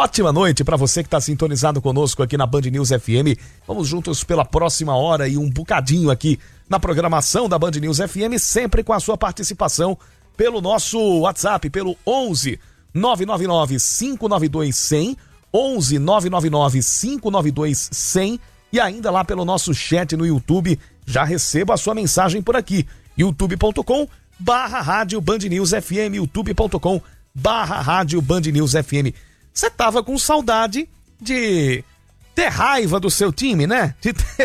ótima noite para você que está sintonizado conosco aqui na Band News FM. Vamos juntos pela próxima hora e um bocadinho aqui na programação da Band News FM, sempre com a sua participação pelo nosso WhatsApp, pelo 11 999 592 100, 11 999 592 100, e ainda lá pelo nosso chat no YouTube. Já recebo a sua mensagem por aqui, youtube.com/rádio Band News FM, youtube.com/rádio Band News FM. Você tava com saudade de ter raiva do seu time, né?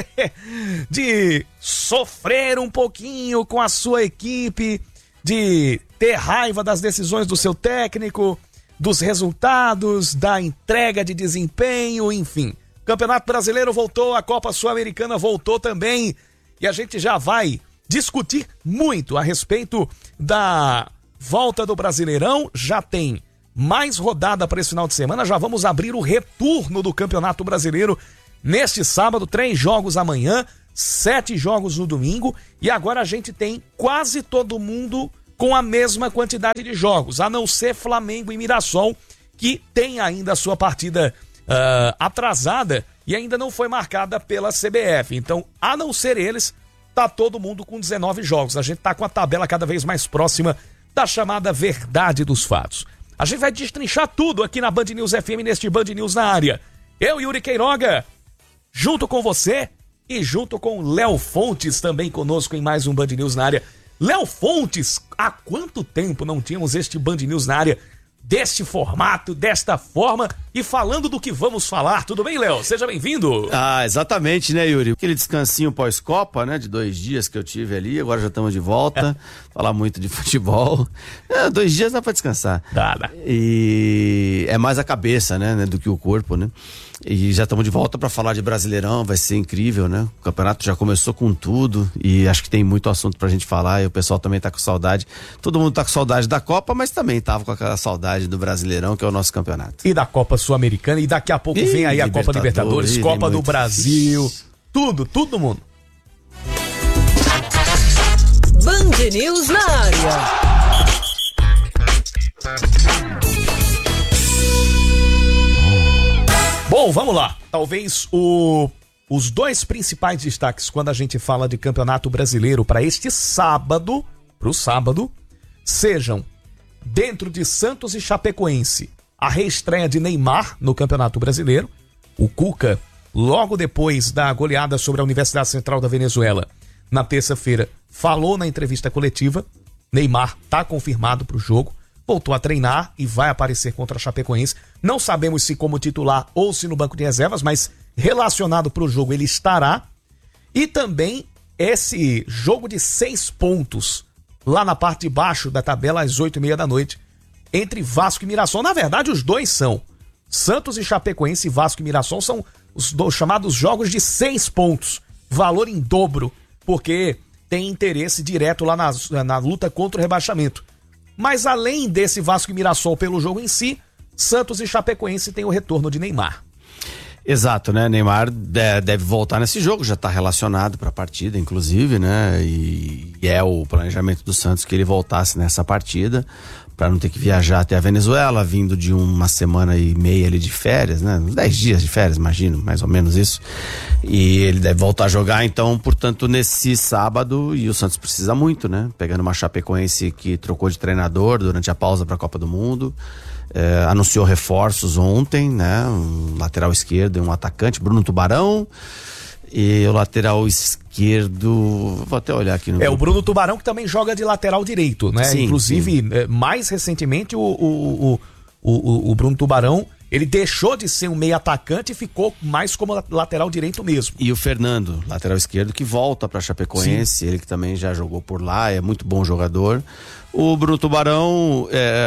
De sofrer um pouquinho com a sua equipe, de ter raiva das decisões do seu técnico, dos resultados, da entrega de desempenho, enfim. O Campeonato Brasileiro voltou, a Copa Sul-Americana voltou também, e a gente já vai discutir muito a respeito da volta do Brasileirão. Já tem mais rodada para esse final de semana, já vamos abrir o retorno do Campeonato Brasileiro neste sábado, 3 jogos amanhã, 7 jogos no domingo, e agora a gente tem quase todo mundo com a mesma quantidade de jogos, a não ser Flamengo e Mirassol, que tem ainda a sua partida atrasada e ainda não foi marcada pela CBF. Então, a não ser eles, tá todo mundo com 19 jogos. A gente tá com a tabela cada vez mais próxima da chamada verdade dos fatos. A gente vai destrinchar tudo aqui na Band News FM, neste Band News na área. Eu, Yuri Queiroga, junto com você e junto com Léo Fontes, também conosco em mais um Band News na área. Léo Fontes, há quanto tempo não tínhamos este Band News na área deste formato, desta forma, e falando do que vamos falar? Tudo bem, Léo? Seja bem-vindo. Exatamente, né, Yuri? Aquele descansinho pós-Copa, né, de 2 dias que eu tive ali, agora já estamos de volta, falar muito de futebol. 2 dias dá pra descansar. Dá. E é mais a cabeça, né, do que o corpo, né? E já estamos de volta para falar de Brasileirão, vai ser incrível, né? O campeonato já começou com tudo e acho que tem muito assunto pra gente falar, e o pessoal também tá com saudade. Todo mundo tá com saudade da Copa, mas também tava com aquela saudade do Brasileirão, que é o nosso campeonato. E da Copa Sul-Americana, e daqui a pouco vem aí a Copa Libertadores, Copa do Brasil, tudo no mundo. Band News na área. Bom, vamos lá. Talvez os 2 principais destaques quando a gente fala de Campeonato Brasileiro para este sábado, sejam dentro de Santos e Chapecoense, a reestreia de Neymar no Campeonato Brasileiro. O Cuca, logo depois da goleada sobre a Universidade Central da Venezuela, na terça-feira, falou na entrevista coletiva, Neymar está confirmado para o jogo, voltou a treinar e vai aparecer contra a Chapecoense. Não sabemos se como titular ou se no banco de reservas, mas relacionado para o jogo ele estará. E também esse jogo de 6 pontos lá na parte de baixo da tabela às 8h30 da noite entre Vasco e Mirassol. Na verdade, os dois são Santos e Chapecoense, Vasco e Mirassol são os chamados jogos de 6 pontos, valor em dobro, porque tem interesse direto lá na luta contra o rebaixamento. Mas além desse Vasco e Mirassol pelo jogo em si, Santos e Chapecoense tem o retorno de Neymar. Exato, né? Neymar deve voltar nesse jogo, já está relacionado para a partida, inclusive, né? E é o planejamento do Santos que ele voltasse nessa partida, para não ter que viajar até a Venezuela, vindo de 1,5 meses ali de férias, né? Uns 10 dias de férias, imagino, mais ou menos isso. E ele deve voltar a jogar, então, portanto, nesse sábado, e o Santos precisa muito, né? Pegando uma Chapecoense que trocou de treinador durante a pausa para a Copa do Mundo. Anunciou reforços ontem, né? Um lateral esquerdo e um atacante, Bruno Tubarão. E o lateral esquerdo, vou até olhar aqui no... o Bruno Tubarão, que também joga de lateral direito, né? Sim, inclusive, sim. Mais recentemente o Bruno Tubarão, ele deixou de ser um meio atacante e ficou mais como lateral direito mesmo. E o Fernando, lateral esquerdo, que volta para Chapecoense, ele que também já jogou por lá, é muito bom jogador. O Bruno Tubarão,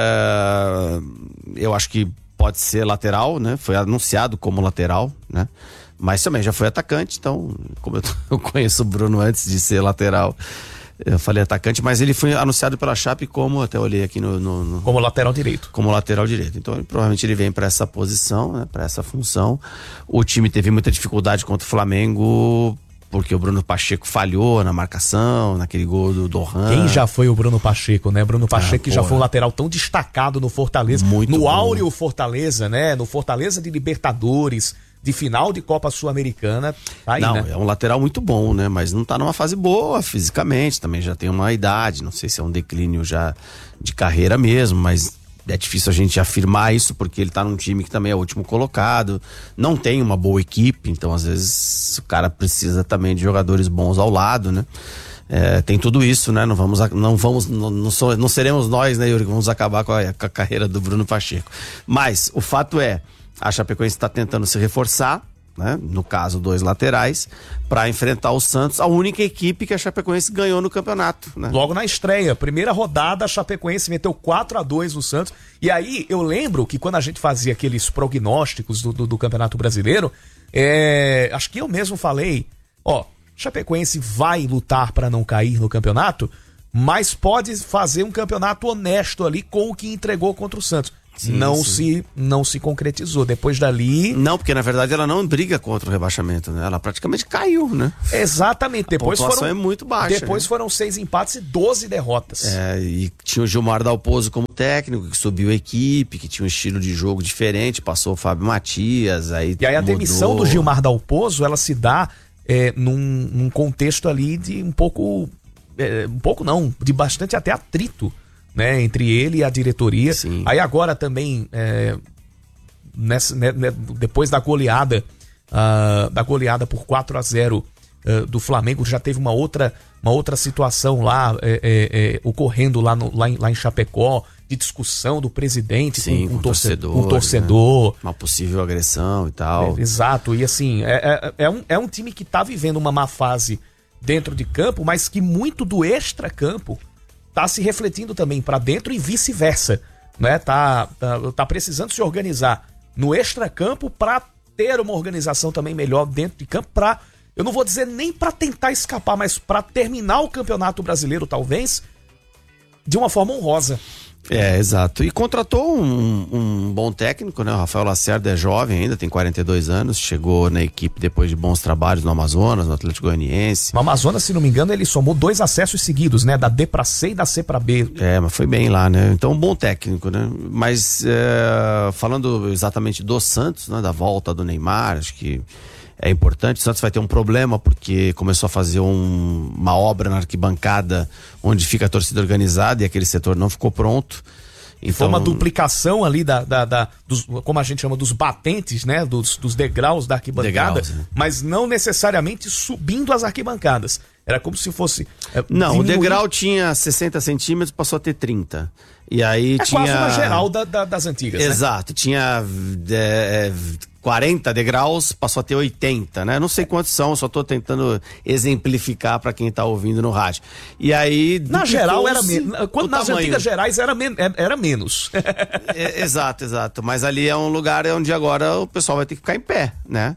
eu acho que pode ser lateral, né? Foi anunciado como lateral, né? Mas também já foi atacante, então, como eu conheço o Bruno antes de ser lateral, eu falei atacante, mas ele foi anunciado pela Chape como, até olhei aqui como lateral direito. Como lateral direito. Então, provavelmente ele vem para essa posição, né, para essa função. O time teve muita dificuldade contra o Flamengo porque o Bruno Pacheco falhou na marcação, naquele gol do Dohan. Quem já foi o Bruno Pacheco, né? Bruno Pacheco que já foi um lateral tão destacado no Fortaleza. Muito no bom. áureo Fortaleza, né? No Fortaleza de Libertadores, de final de Copa Sul-Americana. Tá aí, não, né? é um lateral muito bom, né? Mas não tá numa fase boa fisicamente, também já tem uma idade, não sei se é um declínio já de carreira mesmo, mas é difícil a gente afirmar isso porque ele tá num time que também é o último colocado, não tem uma boa equipe, então às vezes o cara precisa também de jogadores bons ao lado, né? Tem tudo isso, né? Não seremos nós, né, Yuri, que vamos acabar com a carreira do Bruno Pacheco. Mas o fato é, a Chapecoense está tentando se reforçar, né? No caso, 2 laterais, para enfrentar o Santos, a única equipe que a Chapecoense ganhou no campeonato, né? Logo na estreia, primeira rodada, a Chapecoense meteu 4-2 no Santos. E aí, eu lembro que quando a gente fazia aqueles prognósticos do Campeonato Brasileiro, acho que eu mesmo falei, Chapecoense vai lutar para não cair no campeonato, mas pode fazer um campeonato honesto ali com o que entregou contra o Santos. Sim, não se concretizou. Depois dali... Não, porque na verdade ela não briga contra o rebaixamento, né? Ela praticamente caiu, né? Exatamente. Depois a pontuação é muito baixa. Depois foram 6 empates e 12 derrotas. E tinha o Gilmar Dalpozo como técnico, que subiu a equipe, que tinha um estilo de jogo diferente, passou o Fábio Matias, E aí a demissão do Gilmar Dalpozo, ela se dá num contexto ali de de bastante até atrito, né, entre ele e a diretoria. Sim. Aí agora também, depois da goleada por 4-0 do Flamengo, já teve uma outra situação lá ocorrendo lá em Chapecó, de discussão do presidente. Sim, com torcedor, torcedor. Né? Uma possível agressão e tal. Exato, e assim, é um time que tá vivendo uma má fase dentro de campo, mas que muito do extracampo tá se refletindo também para dentro e vice-versa, né? Tá precisando se organizar no extracampo para ter uma organização também melhor dentro de campo, eu não vou dizer nem para tentar escapar, mas para terminar o Campeonato Brasileiro, talvez, de uma forma honrosa. Exato. E contratou um bom técnico, né? O Rafael Lacerda é jovem ainda, tem 42 anos, chegou na equipe depois de bons trabalhos no Amazonas, no Atlético Goianiense. No Amazonas, se não me engano, ele somou 2 acessos seguidos, né? Da D pra C e da C pra B. Mas foi bem lá, né? Então, um bom técnico, né? Mas, falando exatamente do Santos, né? Da volta do Neymar, acho que é importante. O Santos vai ter um problema porque começou a fazer uma obra na arquibancada onde fica a torcida organizada e aquele setor não ficou pronto. Então, foi uma duplicação ali dos, como a gente chama, dos batentes, né? Dos degraus da arquibancada, né? Mas não necessariamente subindo as arquibancadas. Era como se fosse... Não, o degrau tinha 60 centímetros, passou a ter 30. E aí tinha... quase uma geral das antigas, Exato, né? Tinha 40 degraus, passou a ter 80, né? Não sei quantos são, só tô tentando exemplificar para quem tá ouvindo no rádio. E aí... Na geral era menos. Nas tamanho. antigas gerais era menos. Exato. Mas ali é um lugar onde agora o pessoal vai ter que ficar em pé, né?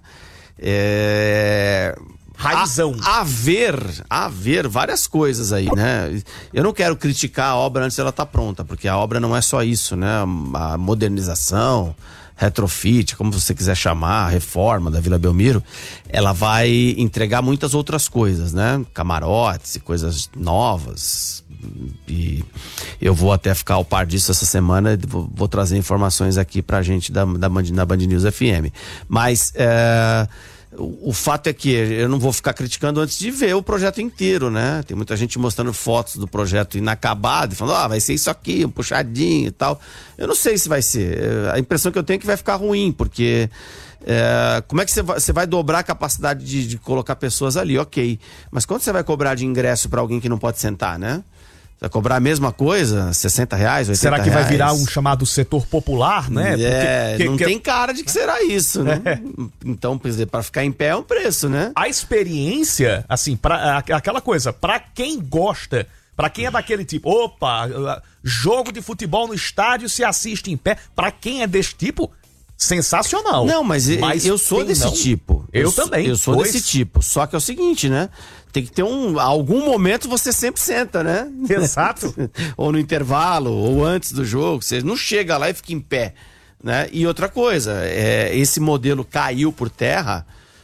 Raizão. A ver várias coisas aí, né? Eu não quero criticar a obra antes dela estar pronta, porque a obra não é só isso, né? A modernização, retrofit, como você quiser chamar, a reforma da Vila Belmiro, ela vai entregar muitas outras coisas, né? Camarotes e coisas novas. E eu vou até ficar ao par disso essa semana, vou trazer informações aqui pra gente da Band News FM. Mas o fato é que eu não vou ficar criticando antes de ver o projeto inteiro, né? Tem muita gente mostrando fotos do projeto inacabado e falando, vai ser isso aqui, um puxadinho e tal. Eu não sei se vai ser. A impressão que eu tenho é que vai ficar ruim, porque como é que você vai dobrar a capacidade de colocar pessoas ali? Ok. Mas quanto você vai cobrar de ingresso para alguém que não pode sentar, né? Vai cobrar a mesma coisa, R$60, R$80? Será que vai virar um chamado setor popular, né? Não tem cara de que será isso, né? Então, para ficar em pé é um preço, né? A experiência, assim, aquela coisa, pra quem gosta, pra quem é daquele tipo, jogo de futebol no estádio se assiste em pé, pra quem é desse tipo, sensacional. Não, mas eu sou desse tipo. Eu também. Eu sou desse tipo. Só que é o seguinte, né? Tem que ter algum momento você sempre senta, né? Exato. Ou no intervalo, ou antes do jogo. Você não chega lá e fica em pé, né? E outra coisa, esse modelo caiu por terra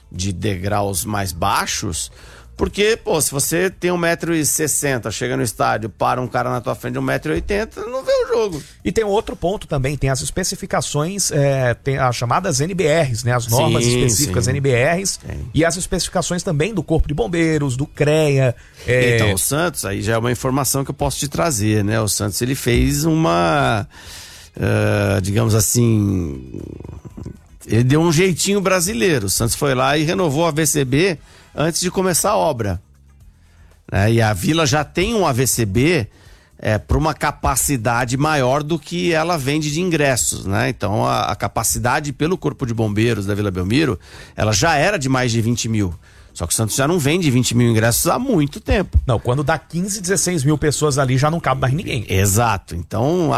de degraus mais baixos, porque, pô, se você tem 1,60 m, chega no estádio, para um cara na tua frente de 1,80 m, não vê o jogo. E tem outro ponto também, tem as especificações, tem as chamadas NBRs, né? As normas específicas NBRs e as especificações também do Corpo de Bombeiros, do CREA. Então, o Santos, aí já é uma informação que eu posso te trazer, né? O Santos, ele fez uma, digamos assim, ele deu um jeitinho brasileiro. O Santos foi lá e renovou a AVCB antes de começar a obra, né? E a Vila já tem um AVCB para uma capacidade maior do que ela vende de ingressos, né? Então a capacidade pelo Corpo de Bombeiros da Vila Belmiro, ela já era de mais de 20 mil. Só que o Santos já não vende 20 mil ingressos há muito tempo. Não, quando dá 15, 16 mil pessoas ali já não cabe mais ninguém. Exato. Então,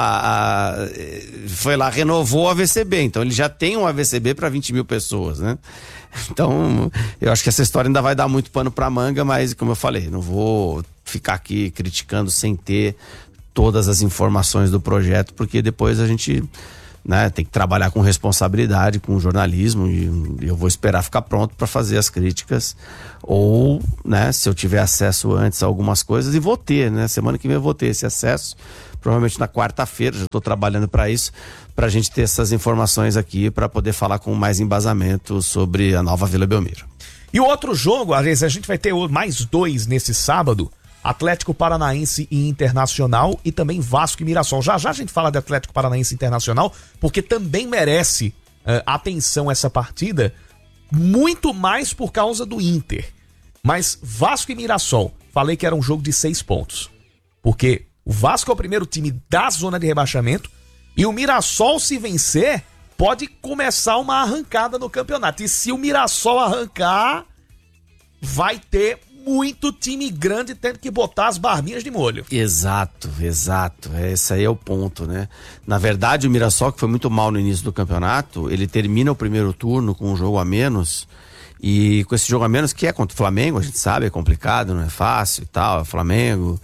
foi lá, renovou o AVCB. Então, ele já tem um AVCB para 20 mil pessoas, né? Então, eu acho que essa história ainda vai dar muito pano pra manga, mas, como eu falei, não vou ficar aqui criticando sem ter todas as informações do projeto, porque depois a gente, né, tem que trabalhar com responsabilidade, com jornalismo, e eu vou esperar ficar pronto para fazer as críticas, ou, né, se eu tiver acesso antes a algumas coisas, e vou ter, né, semana que vem eu vou ter esse acesso, provavelmente na quarta-feira, já estou trabalhando para isso, para a gente ter essas informações aqui, para poder falar com mais embasamento sobre a nova Vila Belmiro. E o outro jogo, a gente vai ter mais 2 nesse sábado, Atlético Paranaense e Internacional, e também Vasco e Mirassol. Já já a gente fala de Atlético Paranaense e Internacional, porque também merece atenção essa partida, muito mais por causa do Inter. Mas Vasco e Mirassol, falei que era um jogo de 6 pontos. Porque o Vasco é o primeiro time da zona de rebaixamento, e o Mirassol, se vencer, pode começar uma arrancada no campeonato. E se o Mirassol arrancar, vai ter muito time grande tendo que botar as barbinhas de molho. Exato. Esse aí é o ponto, né? Na verdade, o Mirassol, que foi muito mal no início do campeonato, ele termina o primeiro turno com um jogo a menos, e com esse jogo a menos, que é contra o Flamengo, a gente sabe, é complicado, não é fácil e tal, é o Flamengo,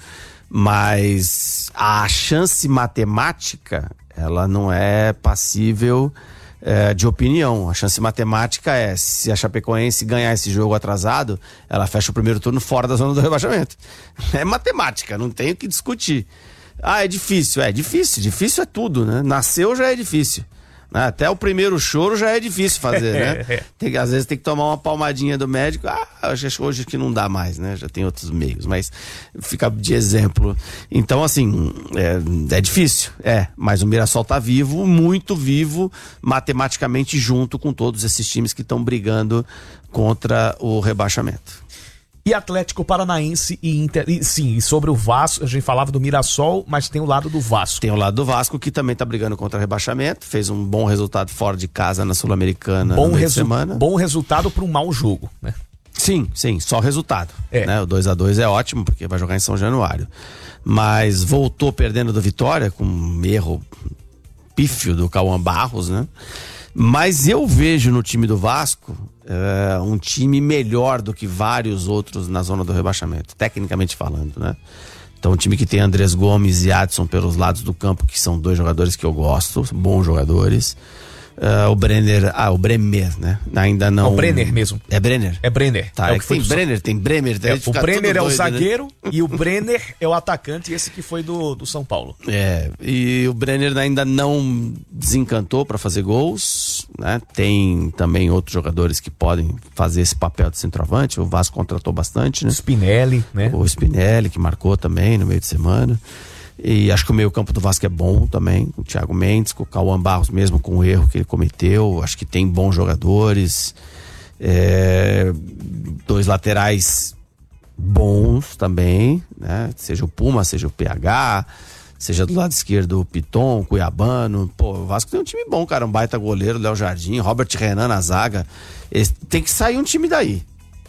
mas a chance matemática, ela não é passível de opinião. A chance matemática é, se a Chapecoense ganhar esse jogo atrasado, ela fecha o primeiro turno fora da zona do rebaixamento. É matemática, não tem o que discutir. Ah, é difícil é tudo, né? Nasceu já é difícil. Até o primeiro choro já é difícil fazer, né? Às vezes tem que tomar uma palmadinha do médico. Acho que hoje que não dá mais, né? Já tem outros meios, mas fica de exemplo. Então, assim, é difícil, mas o Mirassol tá vivo, muito vivo, matematicamente, junto com todos esses times que estão brigando contra o rebaixamento. E Atlético Paranaense e Inter. E sobre o Vasco, a gente falava do Mirassol, mas tem o lado do Vasco. Tem o lado do Vasco, que também tá brigando contra rebaixamento, fez um bom resultado fora de casa na Sul-Americana no meio de semana. Bom resultado para um mau jogo, né? Sim, só resultado. Né? O 2-2 é ótimo, porque vai jogar em São Januário. Mas voltou perdendo do Vitória, com um erro pífio do Cauã Barros, né? Mas eu vejo no time do Vasco um time melhor do que vários outros na zona do rebaixamento, tecnicamente falando, né? Então, um time que tem Andrés Gomes e Adson pelos lados do campo, que são 2 jogadores que eu gosto, bons jogadores. O Bremer, né? Ainda não. É o Brenner mesmo. É Brenner? É Brenner. Tá, é que tem Brenner, tem Bremer. O Brenner é o zagueiro, né? E o Brenner é o atacante, esse que foi do São Paulo. E o Brenner ainda não desencantou para fazer gols, né? Tem também outros jogadores que podem fazer esse papel de centroavante. O Vasco contratou bastante, né? O Spinelli, né? O Spinelli, que marcou também no meio de semana. E acho que o meio-campo do Vasco é bom também, com o Thiago Mendes, com o Cauã Barros, mesmo com o erro que ele cometeu. Acho que tem bons jogadores, 2 laterais bons também, né? Seja o Puma, seja o PH, seja do lado esquerdo o Piton, o Cuiabano. Pô, o Vasco tem um time bom, cara, um baita goleiro, Léo Jardim, Robert Renan na zaga. Tem que sair um time daí.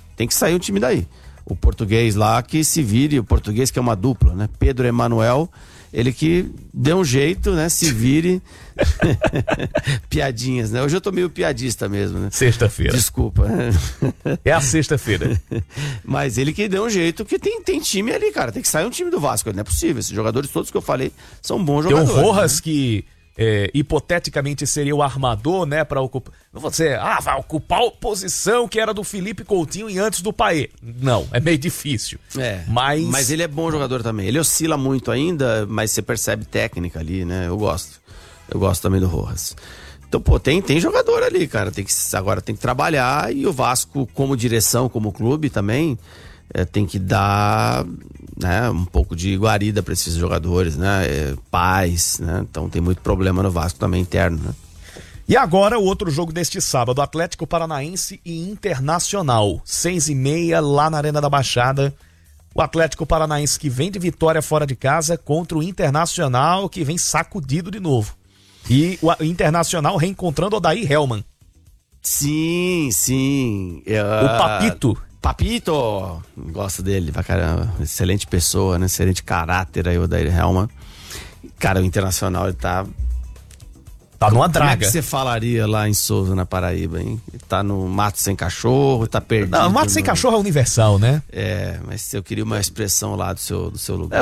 O português lá que se vire, o português que é uma dupla, né? Pedro Emanuel, ele que deu um jeito, né? Se vire. Piadinhas, né? Hoje eu tô meio piadista mesmo, né? Sexta-feira. Desculpa. É a sexta-feira. Mas ele que deu um jeito, que tem time ali, cara. Tem que sair um time do Vasco, não é possível. Esses jogadores todos que eu falei são bons jogadores. Tem o Rojas, né? que hipoteticamente seria o armador, né, para ocupar. Não vou dizer, vai ocupar a posição que era do Felipe Coutinho e antes do Payet. Não, é meio difícil. Mas ele é bom jogador também. Ele oscila muito ainda, mas você percebe técnica ali, né? Eu gosto também do Rojas. Então, tem jogador ali, cara. Agora tem que trabalhar, e o Vasco, como direção, como clube também, tem que dar, né, um pouco de guarida para esses jogadores, né? Paz, né? Então tem muito problema no Vasco também interno, né? E agora o outro jogo deste sábado, Atlético Paranaense e Internacional, 6h30 lá na Arena da Baixada. O Atlético Paranaense que vem de vitória fora de casa contra o Internacional, que vem sacudido de novo. E o Internacional reencontrando o Odair Hellmann. Sim. O Papito, gosto dele pra caramba. Excelente pessoa, né? Excelente caráter aí, o Odair Hellmann. Cara, o Internacional, ele tá numa draga. Como é que você falaria lá em Souza, na Paraíba, hein? Ele tá no mato sem cachorro, tá perdido. Não, mato sem cachorro é universal, né? Mas eu queria uma expressão lá do seu lugar. Eu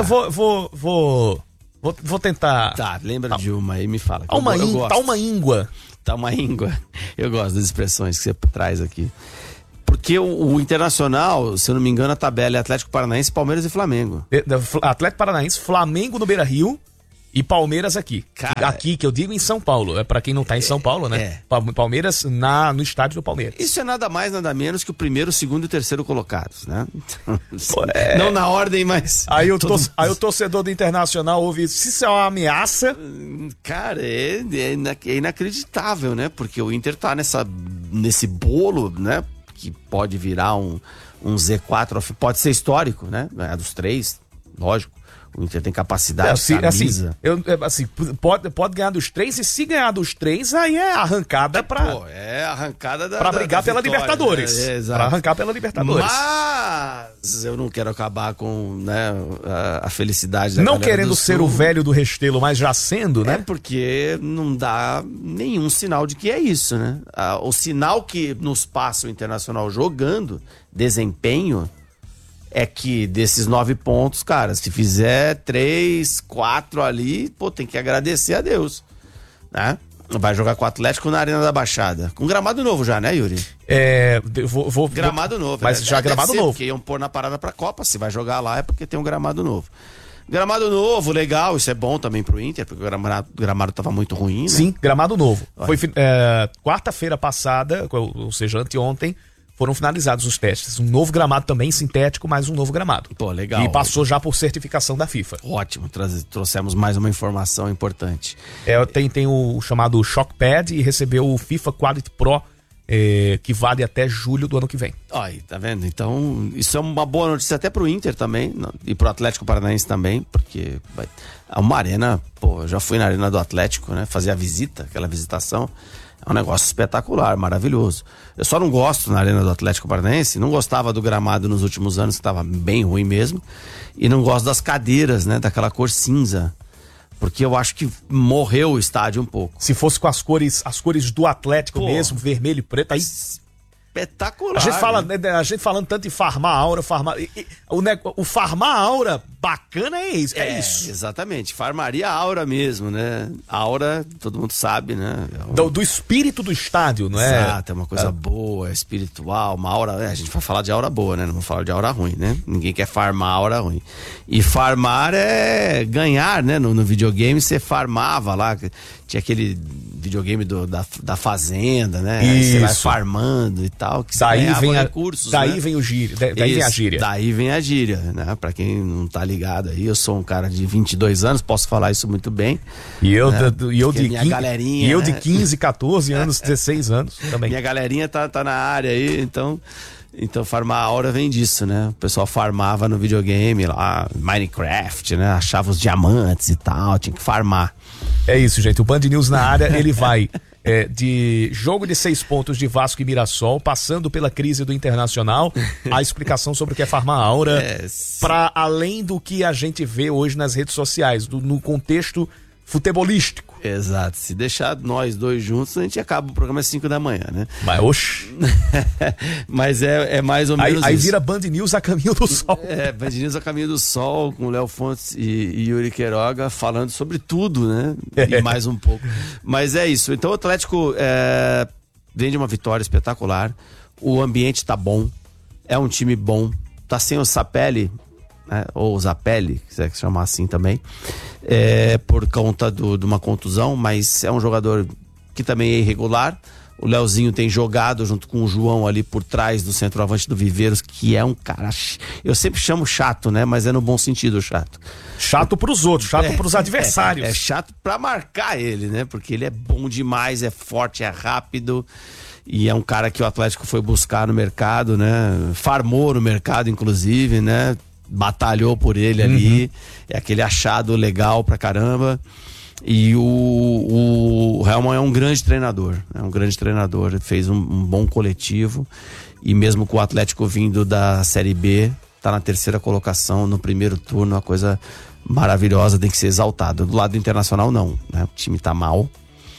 vou tentar. Tá, lembra de uma aí, me fala. Tá uma íngua. Tá uma íngua. Eu gosto das expressões que você traz aqui. Porque o Internacional, se eu não me engano, a tabela é Atlético Paranaense, Palmeiras e Flamengo. Atlético Paranaense, Flamengo no Beira-Rio e Palmeiras aqui. Cara, aqui, que eu digo em São Paulo. É pra quem não tá em São Paulo, né? Palmeiras no estádio do Palmeiras. Isso é nada mais, nada menos que o primeiro, o segundo e o terceiro colocados, né? Não na ordem, mas... Aí o torcedor do Internacional ouve isso. Se isso é uma ameaça... Cara, é inacreditável, né? Porque o Inter tá nesse bolo, né? Que pode virar um Z4, pode ser histórico, né? É dos três, lógico. O Inter tem capacidade, camisa. Pode ganhar dos três, e se ganhar dos três, aí é arrancada pra... é arrancada pra brigar pela Libertadores. Exato. Pra arrancar pela Libertadores. Mas eu não quero acabar com, né, a felicidade da não querendo ser o velho do Restelo, mas já sendo, né? É porque não dá nenhum sinal de que é isso, né? O sinal que nos passa o Internacional jogando, desempenho, é que desses 9 pontos, cara, se fizer 3, 4 ali, tem que agradecer a Deus, né? Vai jogar com o Atlético na Arena da Baixada. Com gramado novo já, né, Yuri? Gramado novo. Mas já gramado novo. Porque iam pôr na parada pra Copa. Se vai jogar lá é porque tem um gramado novo. Gramado novo, legal, isso é bom também pro Inter, porque o gramado tava muito ruim, né? Sim, gramado novo. Foi quarta-feira passada, ou seja, anteontem, foram finalizados os testes. Um novo gramado também, sintético, mas um novo gramado. Legal. E passou já por certificação da FIFA. Ótimo, trouxemos mais uma informação importante. Tem o chamado Shock Pad e recebeu o FIFA Quality Pro, que vale até julho do ano que vem. Aí, tá vendo? Então, isso é uma boa notícia até pro Inter também, e pro Atlético Paranaense também, porque uma arena, eu já fui na Arena do Atlético, né? Fazer a visita, aquela visitação. É um negócio espetacular, maravilhoso. Eu só não gosto na Arena do Atlético Paranaense, não gostava do gramado nos últimos anos, que estava bem ruim mesmo, e não gosto das cadeiras, né, daquela cor cinza, porque eu acho que morreu o estádio um pouco. Se fosse com as cores do Atlético mesmo, vermelho e preto, aí... Espetacular. A gente falando tanto em farmar aura, o farmar aura bacana é isso. Exatamente, farmaria aura mesmo, né? Aura, todo mundo sabe, né? Do espírito do estádio, não é? Exato, é uma coisa boa, é espiritual, uma aura. A gente vai falar de aura boa, né? Não vamos falar de aura ruim, né? Ninguém quer farmar aura ruim. E farmar é ganhar, né? No videogame você farmava lá, tinha aquele videogame da fazenda, né? Aí você vai farmando e tal, que daí vem recursos, daí né? Vem o gíria, daí vem a gíria. Daí vem a gíria, né? Pra quem não tá ligado aí, eu sou um cara de 22 anos, posso falar isso muito bem. E eu, né? de 15, 14 anos, 16 anos também. Minha galerinha tá na área aí, então farmar aura vem disso, né? O pessoal farmava no videogame lá, Minecraft, né? Achava os diamantes e tal, tinha que farmar. É isso, gente. O Band News na área, ele vai de jogo de 6 pontos de Vasco e Mirassol, passando pela crise do Internacional, a explicação sobre o que é farmar aura, para além do que a gente vê hoje nas redes sociais, no contexto futebolístico. Exato. Se deixar nós dois juntos, a gente acaba o programa às 5 da manhã, né? Mas, oxe. Mas é mais ou menos Aí isso. vira Band News a caminho do sol. Band News a caminho do sol, com o Léo Fontes e Yuri Queiroga falando sobre tudo, né? E mais um pouco. Mas é isso. Então o Atlético vem de uma vitória espetacular. O ambiente tá bom. É um time bom. Tá sem o Sapelli, né? Ou o Zapelli, se quiser chamar assim também. Por conta de uma contusão, mas é um jogador que também é irregular. O Leozinho tem jogado junto com o João ali por trás do centroavante do Viveiros, que é um cara... Eu sempre chamo chato, né? Mas é no bom sentido chato. Chato pros outros, chato pros adversários. É chato pra marcar ele, né? Porque ele é bom demais, é forte, é rápido. E é um cara que o Atlético foi buscar no mercado, né? Farmou no mercado, inclusive, né? Batalhou por ele ali. É aquele achado legal pra caramba. E o Helman é um grande treinador. Fez um bom coletivo. E mesmo com o Atlético vindo da Série B, tá na 3ª colocação no primeiro turno, uma coisa maravilhosa, tem que ser exaltada. Do lado internacional, não, né? O time tá mal.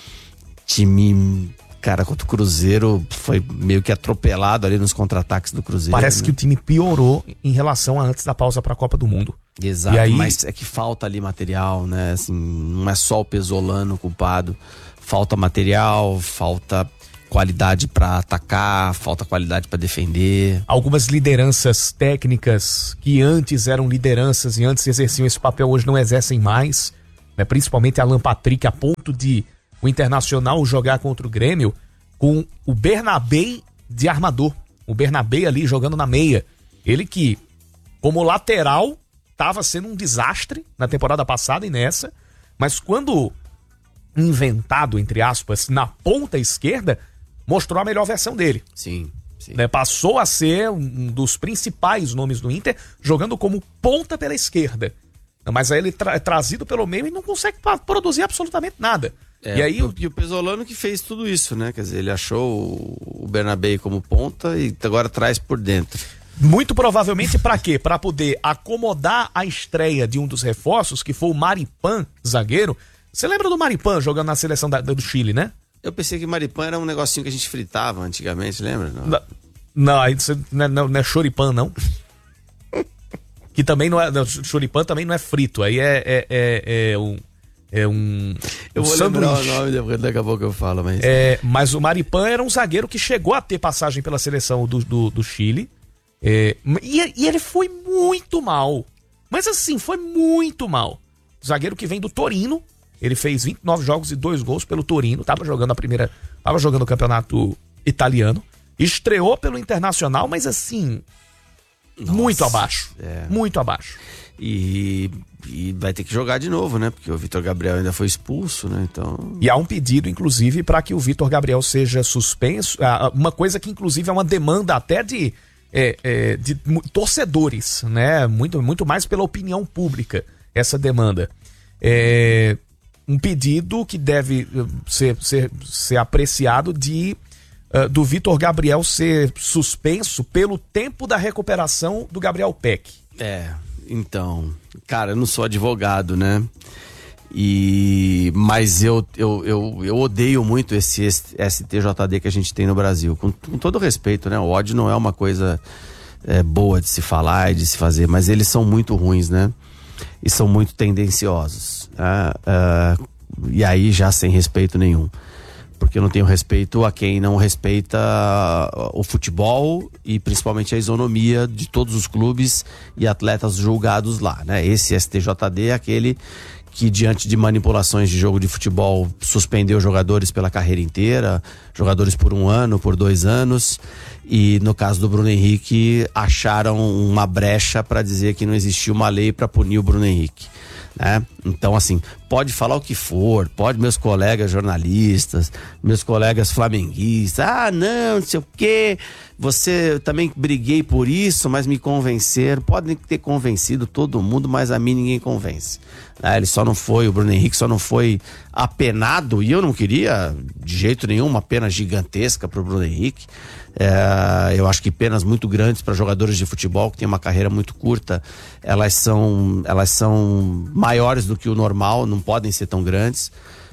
Cara, contra o Cruzeiro foi meio que atropelado ali nos contra-ataques do Cruzeiro. Parece que o time piorou em relação a antes da pausa pra Copa do Mundo. Exato, e aí... mas é que falta ali material, né? Assim, não é só o Pesolano culpado. Falta material, falta qualidade pra atacar, falta qualidade pra defender. Algumas lideranças técnicas que antes eram lideranças e antes exerciam esse papel, hoje não exercem mais, né? Principalmente Alan Patrick, a ponto de o Internacional jogar contra o Grêmio com o Bernabé de armador. O Bernabé ali jogando na meia. Ele que, como lateral, estava sendo um desastre na temporada passada e nessa, mas quando inventado, entre aspas, na ponta esquerda, mostrou a melhor versão dele. Sim. Né? Passou a ser um dos principais nomes do Inter, jogando como ponta pela esquerda. Mas aí ele é trazido pelo meio e não consegue produzir absolutamente nada. E aí e o Pesolano que fez tudo isso, né? Quer dizer, ele achou o Bernabé como ponta e agora traz por dentro. Muito provavelmente pra quê? Pra poder acomodar a estreia de um dos reforços, que foi o Maripan, zagueiro. Você lembra do Maripan jogando na seleção do Chile, né? Eu pensei que Maripan era um negocinho que a gente fritava antigamente, lembra? Não, aí não é choripan, não. Que também não é... Choripan também não é frito, aí é um eu vou lembrar o nome, depois daqui a pouco eu falo, mas... Mas o Maripan era um zagueiro que chegou a ter passagem pela seleção do Chile. E ele foi muito mal. Mas assim, foi muito mal. Zagueiro que vem do Torino. Ele fez 29 jogos e 2 gols pelo Torino. Tava jogando o campeonato italiano. Estreou pelo Internacional, mas assim... Nossa, muito abaixo. Muito abaixo. E vai ter que jogar de novo, né? Porque o Vitor Gabriel ainda foi expulso, né? Então... E há um pedido, inclusive, para que o Vitor Gabriel seja suspenso. Uma coisa que, inclusive, é uma demanda até de torcedores, né? Muito mais pela opinião pública, essa demanda. Um pedido que deve ser apreciado do Vitor Gabriel ser suspenso pelo tempo da recuperação do Gabriel Peck. Então, cara, eu não sou advogado, né? Mas eu odeio muito esse STJD que a gente tem no Brasil, com todo respeito, né? O ódio não é uma coisa boa de se falar e de se fazer, mas eles são muito ruins, né? E são muito tendenciosos, e aí já sem respeito nenhum, porque eu não tenho respeito a quem não respeita o futebol e principalmente a isonomia de todos os clubes e atletas julgados lá, né? Esse STJD é aquele que, diante de manipulações de jogo de futebol, suspendeu jogadores pela carreira inteira, jogadores por 1 ano, por 2 anos, e no caso do Bruno Henrique acharam uma brecha para dizer que não existia uma lei para punir o Bruno Henrique, né? Então, assim, pode falar o que for, meus colegas jornalistas, meus colegas flamenguistas, não sei o quê, eu também briguei por isso, mas me convenceram. Podem ter convencido todo mundo, mas a mim ninguém convence. O Bruno Henrique só não foi apenado, e eu não queria de jeito nenhum uma pena gigantesca pro Bruno Henrique. Eu acho que penas muito grandes para jogadores de futebol que têm uma carreira muito curta, elas são maiores do que o normal, não podem ser tão grandes.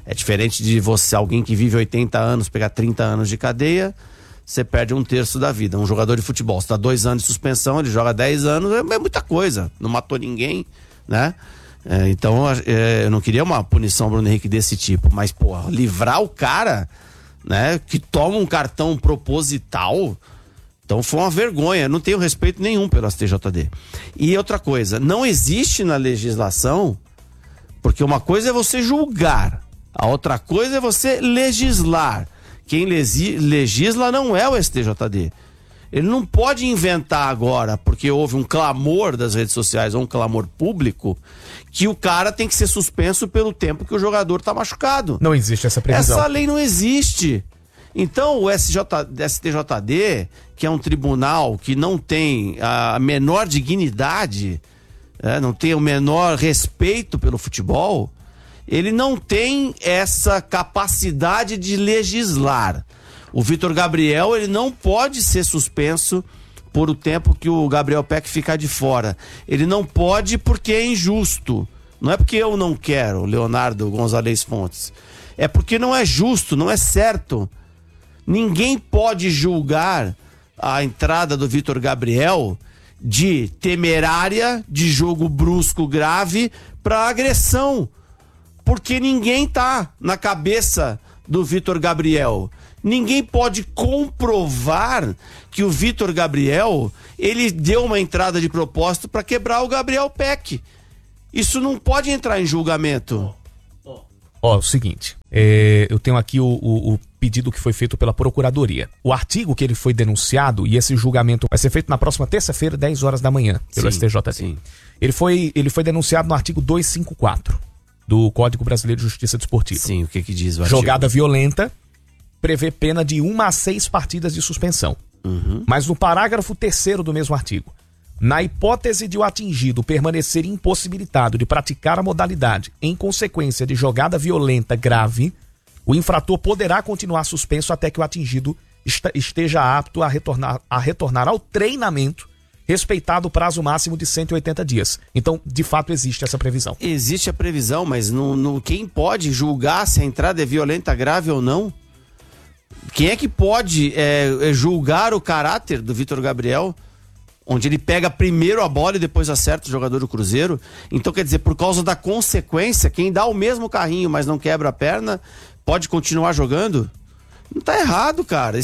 É diferente de você, alguém que vive 80 anos, pegar 30 anos de cadeia, você perde 1/3 da vida. Um jogador de futebol, você dá 2 anos de suspensão, ele joga 10 anos, é muita coisa. Não matou ninguém, né? Então, eu não queria uma punição, Bruno Henrique, desse tipo. Mas, pô, livrar o cara, né, que toma um cartão proposital... Então foi uma vergonha, não tenho respeito nenhum pelo STJD. E outra coisa, não existe na legislação, porque uma coisa é você julgar, a outra coisa é você legislar. Quem legisla não é o STJD. Ele não pode inventar agora, porque houve um clamor das redes sociais, ou um clamor público, que o cara tem que ser suspenso pelo tempo que o jogador está machucado. Não existe essa previsão. Essa lei não existe. Então o STJD, que é um tribunal que não tem a menor dignidade, não tem o menor respeito pelo futebol, ele não tem essa capacidade de legislar. O Vitor Gabriel, ele não pode ser suspenso por o tempo que o Gabriel Peck ficar de fora. Ele não pode porque é injusto. Não é porque eu não quero, Leonardo Gonzalez Fontes. É porque não é justo, não é certo. Ninguém pode julgar a entrada do Vitor Gabriel de temerária, de jogo brusco grave, para agressão. Porque ninguém tá na cabeça do Vitor Gabriel. Ninguém pode comprovar que o Vitor Gabriel, ele deu uma entrada de propósito para quebrar o Gabriel Peck. Isso não pode entrar em julgamento. O seguinte, eu tenho aqui o pedido que foi feito pela Procuradoria. O artigo que ele foi denunciado, e esse julgamento vai ser feito na próxima terça-feira, 10 horas da manhã, pelo STJD. Sim. Ele foi denunciado no artigo 254 do Código Brasileiro de Justiça Desportiva. Sim, o que diz o artigo? Jogada violenta prevê pena de 1 a 6 partidas de suspensão. Mas no parágrafo 3º do mesmo artigo, na hipótese de o atingido permanecer impossibilitado de praticar a modalidade em consequência de jogada violenta grave, o infrator poderá continuar suspenso até que o atingido esteja apto a retornar ao treinamento, respeitado o prazo máximo de 180 dias. Então, de fato, existe essa previsão. Existe a previsão, mas quem pode julgar se a entrada é violenta grave ou não? Quem é que pode julgar o caráter do Vitor Gabriel? Onde ele pega primeiro a bola e depois acerta o jogador do Cruzeiro. Então, quer dizer, por causa da consequência, quem dá o mesmo carrinho, mas não quebra a perna, pode continuar jogando? Não tá errado, cara.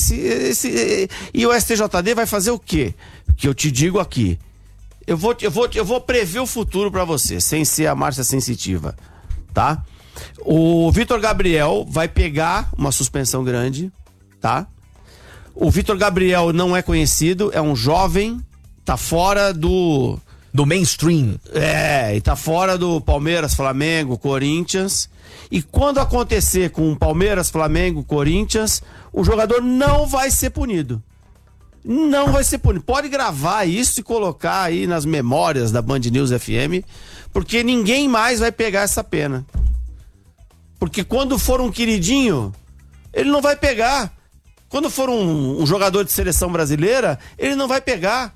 E o STJD vai fazer o quê? Que eu te digo aqui. Eu vou prever o futuro pra você, sem ser a Márcia sensitiva, tá? O Vitor Gabriel vai pegar uma suspensão grande, tá? O Vitor Gabriel não é conhecido, é um jovem, tá fora do mainstream. E tá fora do Palmeiras, Flamengo, Corinthians. E quando acontecer com Palmeiras, Flamengo, Corinthians, o jogador não vai ser punido. Não vai ser punido. Pode gravar isso e colocar aí nas memórias da Band News FM, porque ninguém mais vai pegar essa pena. Porque quando for um queridinho, ele não vai pegar. Quando for um jogador de seleção brasileira, ele não vai pegar.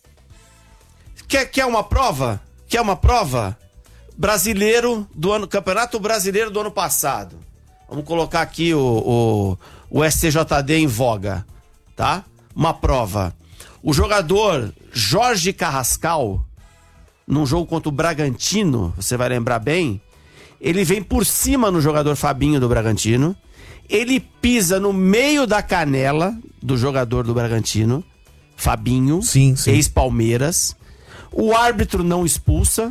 Quer uma prova? Quer uma prova? Campeonato Brasileiro do ano passado. Vamos colocar aqui o STJD em voga, tá? Uma prova. O jogador Jorge Carrascal, num jogo contra o Bragantino, você vai lembrar bem, ele vem por cima no jogador Fabinho do Bragantino, ele pisa no meio da canela do jogador do Bragantino, Fabinho, sim. Ex-Palmeiras. O árbitro não expulsa,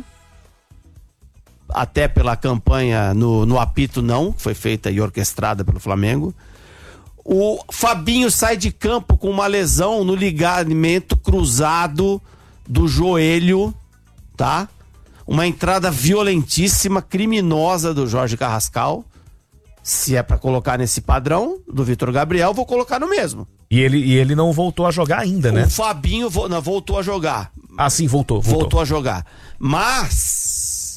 até pela campanha no apito não, foi feita e orquestrada pelo Flamengo. O Fabinho sai de campo com uma lesão no ligamento cruzado do joelho, tá? Uma entrada violentíssima, criminosa do Jorge Carrascal. Se é pra colocar nesse padrão do Vitor Gabriel, vou colocar no mesmo. E ele não voltou a jogar ainda, né? O Fabinho voltou a jogar. Ah, sim, voltou. Voltou a jogar. Mas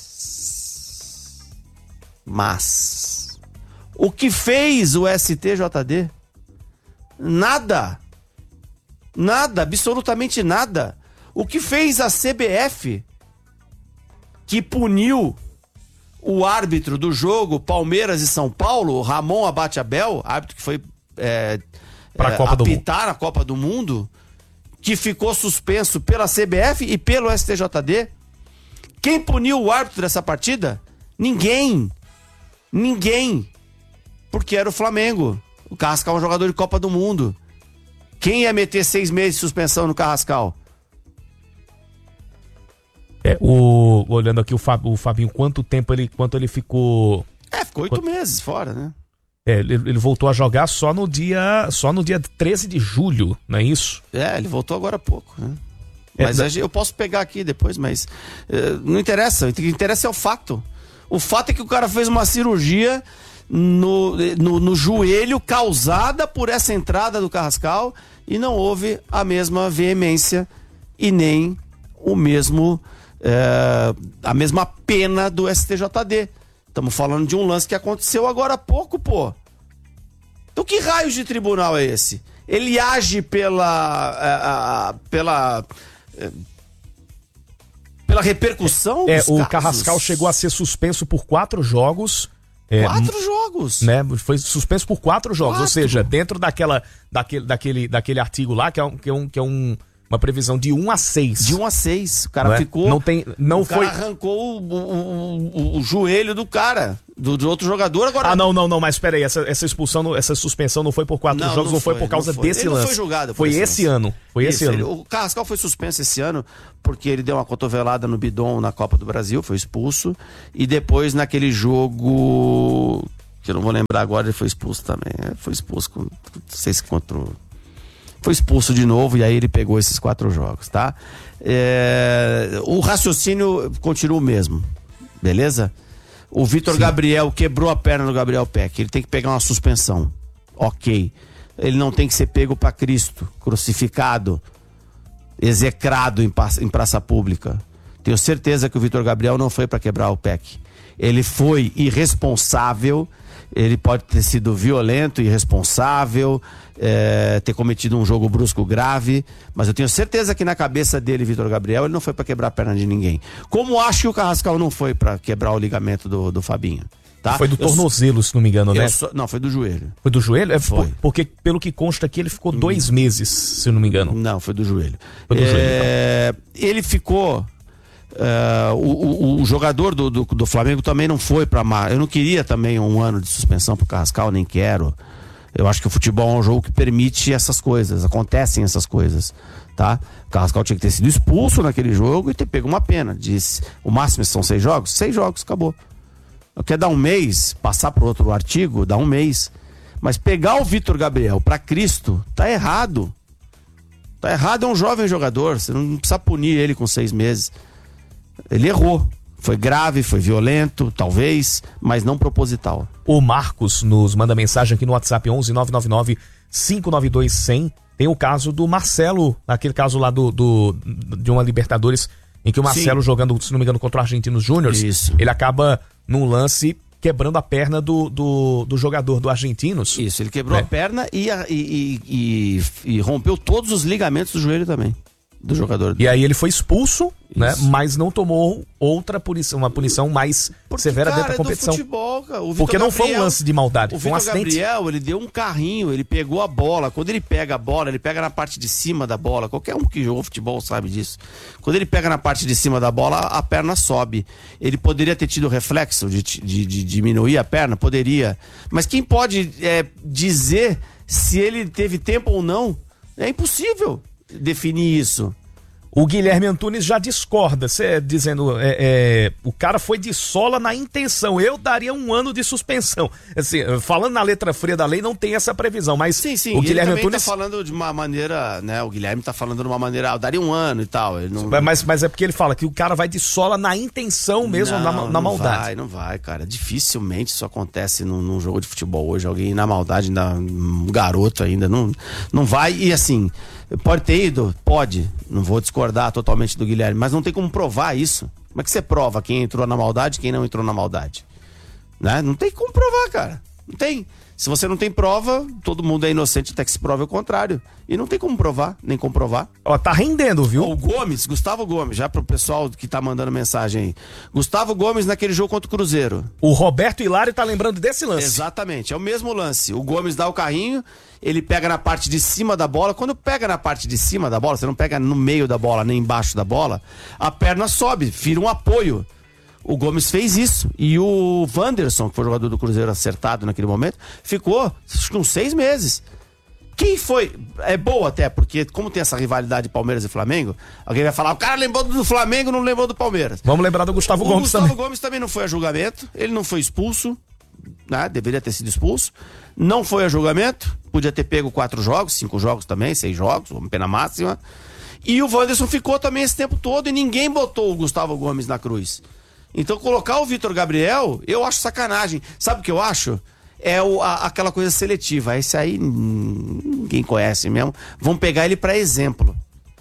o que fez o STJD? Nada, absolutamente nada. O que fez a CBF, que puniu o árbitro do jogo Palmeiras e São Paulo, o Ramon Abate Abel, árbitro que foi apitar a Copa do Mundo, que ficou suspenso pela CBF e pelo STJD. Quem puniu o árbitro dessa partida? Ninguém. Porque era o Flamengo. O Carrascal é um jogador de Copa do Mundo. Quem ia meter 6 meses de suspensão no Carrascal? Olhando aqui o Fabinho, quanto ele ficou... Ficou 8 meses fora, né? Ele voltou a jogar só no dia 13 de julho, não é isso? Ele voltou agora há pouco, né? Mas eu posso pegar aqui depois, mas não interessa. O que interessa é o fato. O fato é que o cara fez uma cirurgia no joelho causada por essa entrada do Carrascal e não houve a mesma veemência e nem a mesma pena do STJD. Estamos falando de um lance que aconteceu agora há pouco, pô. Então que raios de tribunal é esse? Ele age pela repercussão dos o casos? Carrascal chegou a ser suspenso por 4 jogos. 4 jogos? Né? Foi suspenso por 4 jogos, ou seja, dentro daquele artigo lá, que é uma previsão de 1 a 6. De 1 a 6. O cara ficou... cara arrancou o joelho do cara, do outro jogador. Agora... Não, mas peraí, essa expulsão, essa suspensão não foi por 4 jogos, não foi por causa desse lance. Ele não foi julgado. Foi esse ano. O Carrascal foi suspenso esse ano porque ele deu uma cotovelada no bidon na Copa do Brasil, foi expulso. E depois naquele jogo, que eu não vou lembrar agora, ele foi expulso também. Foi expulso foi expulso de novo e aí ele pegou esses 4 jogos, tá? O raciocínio continua o mesmo, beleza? O Vitor Gabriel quebrou a perna do Gabriel Peck, ele tem que pegar uma suspensão, ok. Ele não tem que ser pego para Cristo, crucificado, execrado em praça pública. Tenho certeza que o Vitor Gabriel não foi para quebrar o Peck. Ele foi irresponsável, ele pode ter sido violento, irresponsável, ter cometido um jogo brusco grave, mas eu tenho certeza que na cabeça dele, Vitor Gabriel, ele não foi pra quebrar a perna de ninguém. Como acho que o Carrascal não foi pra quebrar o ligamento do Fabinho, tá? Foi do tornozelo, se não me engano, né? Não, foi do joelho. Foi do joelho? Foi. Porque pelo que consta aqui, ele ficou 2 meses, se eu não me engano. Não, foi do joelho. Foi do joelho, então. Ele ficou... o jogador do Flamengo também não foi pra... Eu não queria também 1 ano de suspensão pro Carrascal, nem quero. Eu acho que o futebol é um jogo que permite essas coisas, acontecem essas coisas, tá? O Carrascal tinha que ter sido expulso naquele jogo e ter pego uma pena. O máximo são 6 jogos? 6 jogos, acabou. Quer dar 1 mês, passar pro outro artigo, dá 1 mês. Mas pegar o Vitor Gabriel pra Cristo, tá errado. Tá errado, é um jovem jogador, você não precisa punir ele com 6 meses. Ele errou. Foi grave, foi violento, talvez, mas não proposital. O Marcos nos manda mensagem aqui no WhatsApp 11 999 592 100. Tem o caso do Marcelo, aquele caso lá de uma Libertadores, em que o Marcelo jogando, se não me engano, contra o Argentinos Júniors, ele acaba num lance quebrando a perna do jogador do Argentinos. Isso, ele quebrou a perna e rompeu todos os ligamentos do joelho também. Do jogador. E aí ele foi expulso, né? Mas não tomou outra punição, uma punição mais severa dentro da competição. Futebol, cara. Porque não foi um lance de maldade, foi um acidente. O Gabriel, ele deu um carrinho, ele pegou a bola. Quando ele pega a bola, ele pega na parte de cima da bola. Qualquer um que jogou futebol sabe disso. Quando ele pega na parte de cima da bola, a perna sobe. Ele poderia ter tido o reflexo de diminuir a perna? Poderia. Mas quem pode dizer se ele teve tempo ou não? É impossível definir isso. O Guilherme Antunes já discorda, dizendo, o cara foi de sola na intenção, eu daria 1 ano de suspensão. Assim, falando na letra fria da lei, não tem essa previsão, mas sim, o Guilherme Antunes tá falando de uma maneira, né, o Guilherme tá falando de uma maneira, eu daria 1 ano e tal. Ele não... mas é porque ele fala que o cara vai de sola na intenção mesmo, na maldade. Não vai, cara, dificilmente isso acontece num jogo de futebol hoje, alguém na maldade, ainda um garoto ainda, não vai, e assim... Pode ter ido? Pode. Não vou discordar totalmente do Guilherme, mas não tem como provar isso. Como é que você prova quem entrou na maldade e quem não entrou na maldade? Né? Não tem como provar, cara. Não tem. Se você não tem prova, todo mundo é inocente até que se prove o contrário. E não tem como provar, nem comprovar. Ó, tá rendendo, viu? O Gomes, Gustavo Gomes, já pro pessoal que tá mandando mensagem aí. Gustavo Gomes naquele jogo contra o Cruzeiro. O Roberto Hilário tá lembrando desse lance. Exatamente, é o mesmo lance. O Gomes dá o carrinho, ele pega na parte de cima da bola. Quando pega na parte de cima da bola, você não pega no meio da bola, nem embaixo da bola, a perna sobe, vira um apoio. O Gomes fez isso. E o Wanderson, que foi o jogador do Cruzeiro acertado naquele momento, ficou acho que uns 6 meses. Quem foi? É boa até, porque como tem essa rivalidade Palmeiras e Flamengo, alguém vai falar, o cara lembrou do Flamengo, não lembrou do Palmeiras. Vamos lembrar do Gustavo Gomes Gustavo também. Gomes também não foi a julgamento, ele não foi expulso, né? Deveria ter sido expulso. Não foi a julgamento, podia ter pego 4 jogos, 5 jogos também, 6 jogos, uma pena máxima. E o Wanderson ficou também esse tempo todo e ninguém botou o Gustavo Gomes na cruz. Então colocar o Vitor Gabriel, eu acho sacanagem. Sabe o que eu acho? É aquela coisa seletiva. Esse aí ninguém conhece mesmo. Vamos pegar ele pra exemplo.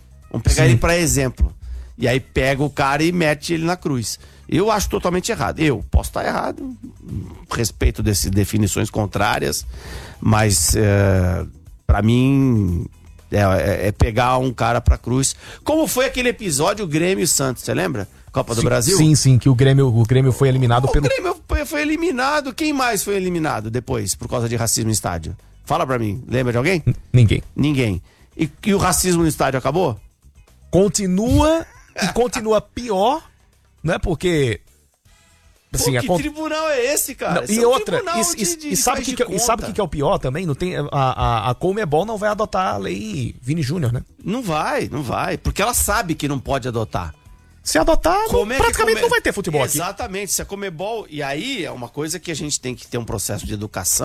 E aí pega o cara e mete ele na cruz. Eu acho totalmente errado. Eu posso estar errado. Respeito dessas definições contrárias. Mas pra mim é pegar um cara pra cruz. Como foi aquele episódio Grêmio e Santos, você lembra? Copa do Brasil? Sim, que o Grêmio foi eliminado pelo... O Grêmio foi eliminado. Quem mais foi eliminado depois, por causa de racismo no estádio? Fala pra mim, lembra de alguém? Ninguém. E o racismo no estádio acabou? Continua pior, né? Porque... Assim, que tribunal é esse, cara? Não, e outra, sabe o que é o pior também? Não tem, a Conmebol não vai adotar a lei Vini Júnior, né? Não vai, porque ela sabe que não pode adotar. Se adotar, praticamente não vai ter futebol aqui. Exatamente, se a Conmebol... E aí é uma coisa que a gente tem que ter um processo de educação